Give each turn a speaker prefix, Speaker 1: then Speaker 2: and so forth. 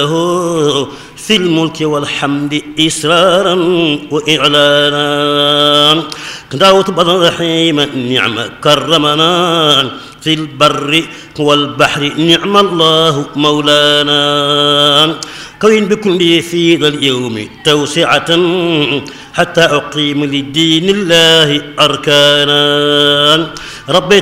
Speaker 1: في الملك والحمد إسرارا وإعلانا دعوت برحيما نعم كرمنا في البر والبحر نعم الله مولانا كون بكل في ذا اليوم توسعة حتى أقيم لدين الله أركانا ربيت